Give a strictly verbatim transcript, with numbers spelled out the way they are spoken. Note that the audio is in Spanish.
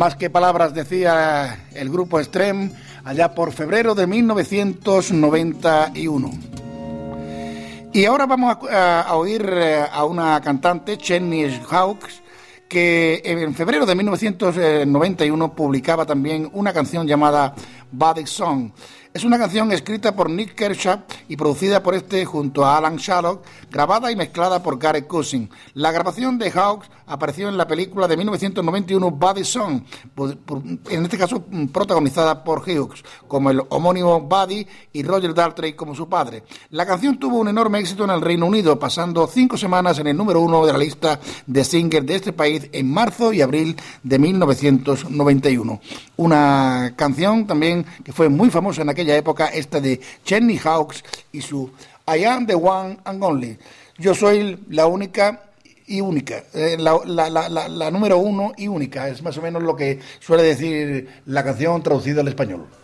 Más que palabras, decía el grupo Extreme allá por febrero de mil novecientos noventa y uno. Y ahora vamos a, a oír a una cantante, Chenny Hawkes, que en febrero de mil novecientos noventa y uno publicaba también una canción llamada Body Song. Es una canción escrita por Nick Kershaw y producida por este junto a Alan Shallock, grabada y mezclada por Gareth Cousin. La grabación de Hawkes apareció en la película de mil novecientos noventa y uno Body Song, en este caso protagonizada por Hughes, como el homónimo Buddy y Roger Daltrey como su padre. La canción tuvo un enorme éxito en el Reino Unido, pasando cinco semanas en el número uno de la lista de singles de este país en marzo y abril de mil novecientos noventa y uno. Una canción también que fue muy famosa en aquella época, esta de Chenny Hawkes y su I Am the One and Only. Yo soy la única y única, eh, la, la, la, la, la número uno y única, es más o menos lo que suele decir la canción traducida al español.